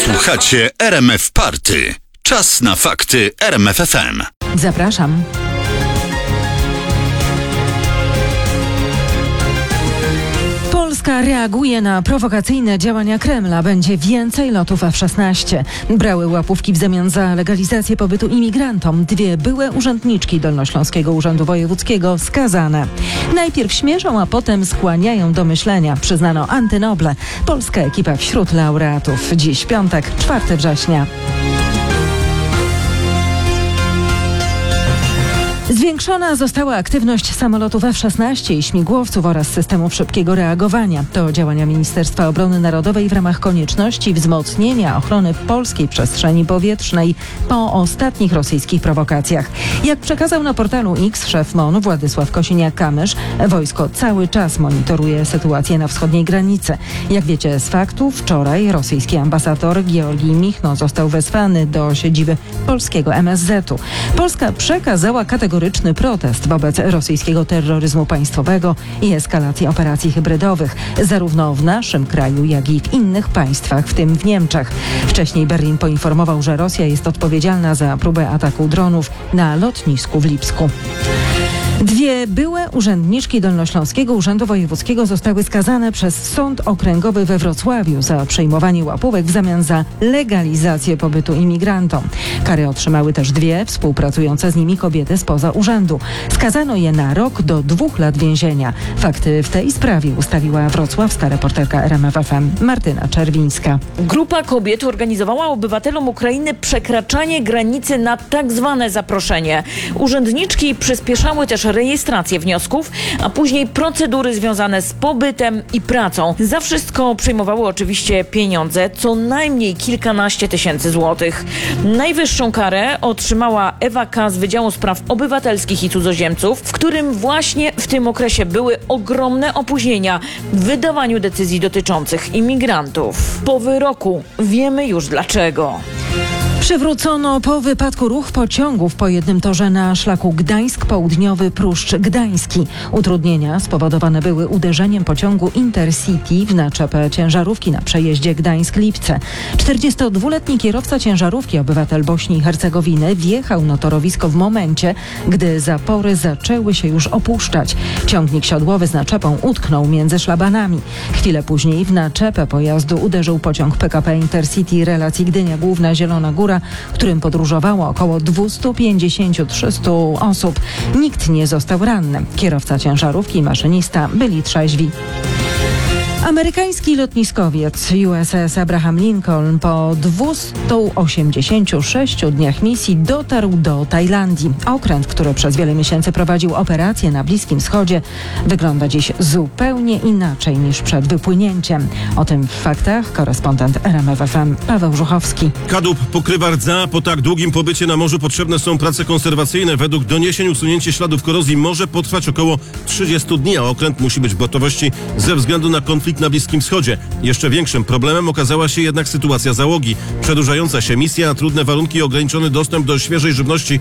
Słuchacie RMF Party. Czas na fakty RMF FM. Zapraszam. Polska reaguje na prowokacyjne działania Kremla. Będzie więcej lotów F-16. Brały łapówki w zamian za legalizację pobytu imigrantom. 2 byłe urzędniczki Dolnośląskiego Urzędu Wojewódzkiego skazane. Najpierw śmieszą, a potem skłaniają do myślenia, przyznano Antynoble. Polska ekipa wśród laureatów. Dziś piątek, 4 września. Zwiększona została aktywność samolotów F-16 i śmigłowców oraz systemów szybkiego reagowania. To działania Ministerstwa Obrony Narodowej w ramach konieczności wzmocnienia ochrony polskiej przestrzeni powietrznej po ostatnich rosyjskich prowokacjach. Jak przekazał na portalu X szef MON Władysław Kosiniak-Kamysz, wojsko cały czas monitoruje sytuację na wschodniej granicy. Jak wiecie z faktów, wczoraj rosyjski ambasador Georgij Michno został wezwany do siedziby polskiego MSZ-u. Polska przekazała kategoryczny protest wobec rosyjskiego terroryzmu państwowego i eskalacji operacji hybrydowych, zarówno w naszym kraju, jak i w innych państwach, w tym w Niemczech. Wcześniej Berlin poinformował, że Rosja jest odpowiedzialna za próbę ataku dronów na lotnisku w Lipsku. 2 byłe urzędniczki Dolnośląskiego Urzędu Wojewódzkiego zostały skazane przez Sąd Okręgowy we Wrocławiu za przyjmowanie łapówek w zamian za legalizację pobytu imigrantom. Kary otrzymały też 2 współpracujące z nimi kobiety spoza urzędu. Skazano je na rok do 2 lat więzienia. Fakty w tej sprawie ustaliła wrocławska reporterka RMF FM Martyna Czerwińska. Grupa kobiet organizowała obywatelom Ukrainy przekraczanie granicy na tak zwane zaproszenie. Urzędniczki przyspieszały też rejestrację wniosków, a później procedury związane z pobytem i pracą. Za wszystko przyjmowały oczywiście pieniądze, co najmniej kilkanaście tysięcy złotych. Najwyższą karę otrzymała Ewa K. z Wydziału Spraw Obywatelskich i Cudzoziemców, w którym właśnie w tym okresie były ogromne opóźnienia w wydawaniu decyzji dotyczących imigrantów. Po wyroku wiemy już dlaczego. Przywrócono po wypadku ruch pociągów po jednym torze na szlaku Gdańsk Południowy Pruszcz Gdański. Utrudnienia spowodowane były uderzeniem pociągu Intercity w naczepę ciężarówki na przejeździe Gdańsk-Lipce. 42-letni kierowca ciężarówki, obywatel Bośni i Hercegowiny, wjechał na torowisko w momencie, gdy zapory zaczęły się już opuszczać. Ciągnik siodłowy z naczepą utknął między szlabanami. Chwilę później w naczepę pojazdu uderzył pociąg PKP Intercity relacji Gdynia Główna Zielona Góra, którym podróżowało około 250-300 osób. Nikt nie został ranny. Kierowca ciężarówki i maszynista byli trzeźwi. Amerykański lotniskowiec USS Abraham Lincoln po 286 dniach misji dotarł do Tajlandii. Okręt, który przez wiele miesięcy prowadził operacje na Bliskim Wschodzie, wygląda dziś zupełnie inaczej niż przed wypłynięciem. O tym w faktach korespondent RMF FM Paweł Żuchowski. Kadłub pokrywa rdza. Po tak długim pobycie na morzu potrzebne są prace konserwacyjne. Według doniesień usunięcie śladów korozji może potrwać około 30 dni, a okręt musi być w gotowości ze względu na konflikt na Bliskim Wschodzie. Jeszcze większym problemem okazała się jednak sytuacja załogi. Przedłużająca się misja, trudne warunki i ograniczony dostęp do świeżej żywności